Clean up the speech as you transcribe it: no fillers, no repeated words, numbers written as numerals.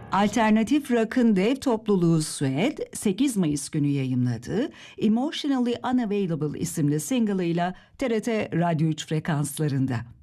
Alternatif rock'ın dev topluluğu Suede, 8 Mayıs günü yayımladığı Emotionally Unavailable isimli single'ıyla TRT Radyo 3 frekanslarında.